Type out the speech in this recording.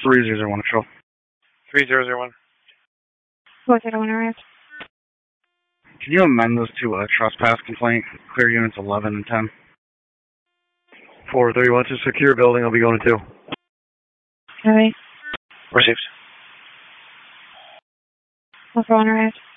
3001 Patrol. 3001. 401 arrived. Can you amend this to a trespass complaint? Clear units 11 and 10. 431 to secure building. I'll be going to 2. Copy. Received. 401 arrived.